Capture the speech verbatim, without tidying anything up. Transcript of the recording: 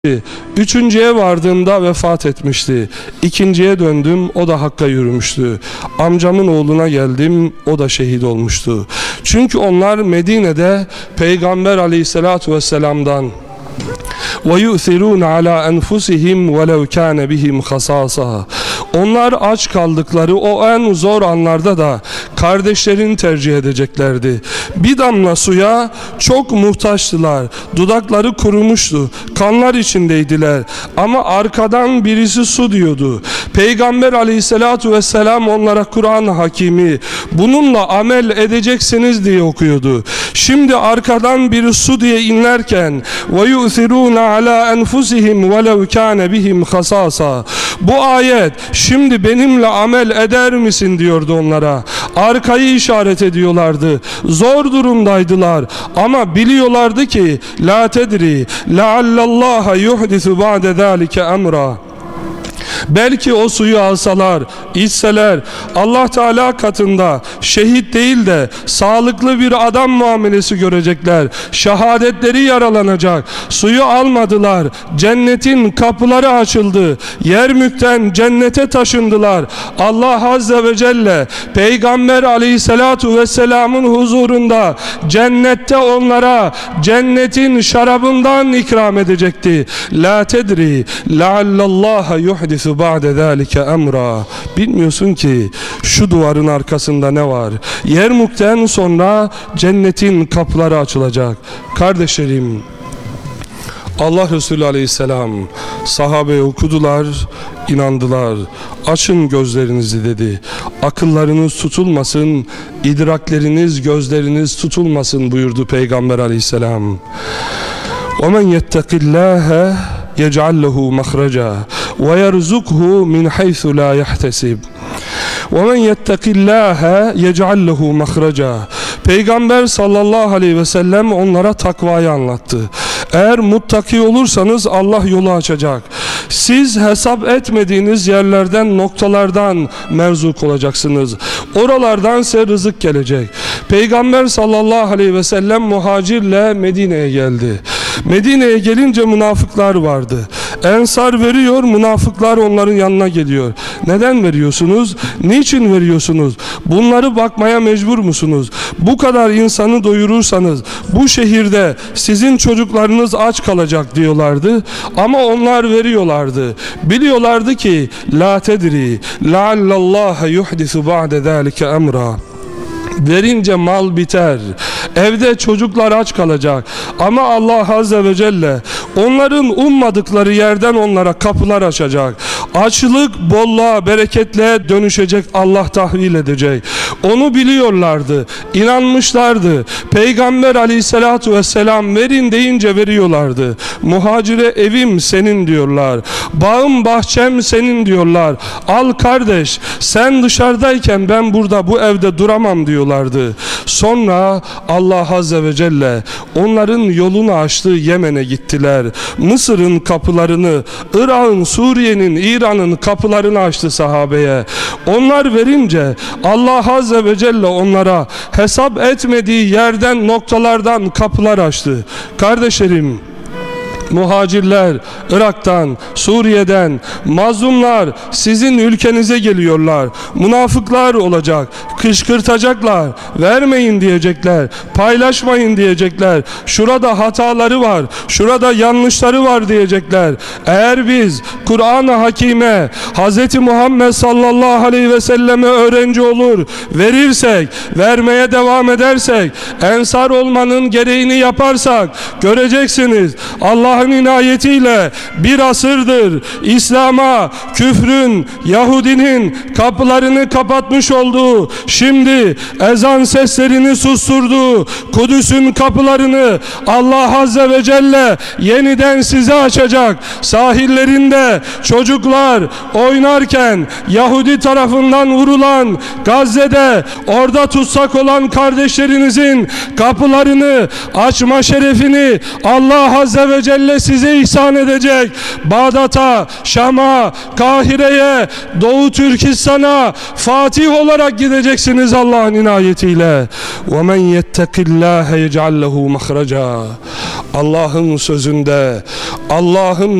Üçüncüye vardığımda vefat etmişti. İkinciye döndüm, o da Hakk'a yürümüştü. Amcamın oğluna geldim, o da şehit olmuştu. Çünkü onlar Medine'de Peygamber aleyhissalatu vesselam'dan وَيُؤْثِرُونَ عَلَى أَنْفُسِهِمْ وَلَوْ كَانَ بِهِمْ خَصَاصَةٌ. Onlar aç kaldıkları o en zor anlarda da kardeşlerini tercih edeceklerdi. Bir damla suya çok muhtaçtılar. Dudakları kurumuştu. Kanlar içindeydiler. Ama arkadan birisi su diyordu. Peygamber aleyhissalatu vesselam onlara Kur'an-ı Hakimi bununla amel edeceksiniz diye okuyordu. Şimdi arkadan biri su diye inlerken وَيُؤْثِرُونَ عَلَى أَنْفُسِهِمْ وَلَوْ كَانَ بِهِمْ خَصَاصَةٌ. Bu ayet şimdi benimle amel eder misin diyordu onlara. Arkayı işaret ediyorlardı. Zor durumdaydılar ama biliyorlardı ki la tedri la'allallaha yuhdisu ba'de zalike emra. Belki o suyu alsalar, içseler Allah Teala katında şehit değil de sağlıklı bir adam muamelesi görecekler. Şehadetleri yaralanacak. Suyu almadılar. Cennetin kapıları açıldı. Yermük'ten cennete taşındılar. Allah Azze ve Celle Peygamber Aleyhisselatu Vesselam'ın huzurunda cennette onlara cennetin şarabından ikram edecekti. La tedri la'allallaha yuhdisu ba'de zalike emra. Bilmiyorsun ki şu duvarın arkasında ne var? Yermuk'ten sonra cennetin kapıları açılacak. Kardeşlerim, Allah Resulü Aleyhisselam sahabeye okudular, inandılar. Açın gözlerinizi dedi. Akıllarınız tutulmasın, idrakleriniz, gözleriniz tutulmasın buyurdu Peygamber Aleyhisselam. وَمَنْ يَتَّقِ اللّٰهَ يَجْعَلْ لَهُ مَخْرَجًا وَيَرْزُقْهُ مِنْ حَيْثُ لَا يَحْتَسِبُ وَمَنْ يَتَّقِ اللّٰهَ يَجْعَلْ لَهُ مَخْرَجًا. Peygamber sallallahu aleyhi ve sellem onlara takvayı anlattı. Eğer muttaki olursanız Allah yolu açacak. Siz hesap etmediğiniz yerlerden, noktalardan merzuk olacaksınız. Oralardan size rızık gelecek. Peygamber sallallahu aleyhi ve sellem muhacirle Medine'ye geldi. Medine'ye gelince münafıklar vardı. Ensar veriyor, münafıklar onların yanına geliyor. Neden veriyorsunuz? Niçin veriyorsunuz? Bunları bakmaya mecbur musunuz? Bu kadar insanı doyurursanız bu şehirde sizin çocuklarınız aç kalacak diyorlardı. Ama onlar veriyorlardı. Biliyorlardı ki la tedri la'allallaha yuhdisu ba'de zalike emra. Verince mal biter. Evde çocuklar aç kalacak. Ama Allah Azze ve Celle onların ummadıkları yerden onlara kapılar açacak. Açlık bolluğa, bereketliğe dönüşecek, Allah tahvil edecek. Onu biliyorlardı, inanmışlardı. Peygamber Aleyhisselatu Vesselam verin deyince veriyorlardı. Muhacire evim senin diyorlar. Bağım bahçem senin diyorlar. Al kardeş, sen dışarıdayken ben burada bu evde duramam diyorlardı. Sonra Allah Azze ve Celle onların yolunu açtı, Yemen'e gittiler. Mısır'ın kapılarını, Irak'ın, Suriye'nin, İran'ın kapılarını açtı sahabeye. Onlar verince Allah Azze ve Celle onlara hesap etmediği yerden, noktalardan kapılar açtı. Kardeşlerim, muhacirler Irak'tan, Suriye'den, mazlumlar sizin ülkenize geliyorlar. Münafıklar olacak, kışkırtacaklar, vermeyin diyecekler, paylaşmayın diyecekler. Şurada hataları var, şurada yanlışları var diyecekler. Eğer biz Kur'an-ı Hakime Hz. Muhammed sallallahu aleyhi ve selleme öğrenci olur, verirsek, vermeye devam edersek, ensar olmanın gereğini yaparsak göreceksiniz Allah Allah'ın inayetiyle bir asırdır İslam'a küfrün, Yahudinin kapılarını kapatmış olduğu, şimdi ezan seslerini susturduğu Kudüs'ün kapılarını Allah Azze ve Celle yeniden size açacak. Sahillerinde çocuklar oynarken Yahudi tarafından vurulan Gazze'de orada tutsak olan kardeşlerinizin kapılarını açma şerefini Allah Azze ve Celle size ihsan edecek. Bağdat'a, Şam'a, Kahire'ye, Doğu Türkistan'a Fatih olarak gideceksiniz. Göreceksiniz Allah'ın inayetiyle. وَمَنْ يَتَّقِ اللّٰهَ يَجْعَلْ لَهُ مَخْرَجًا. Allah'ın sözünde, Allah'ın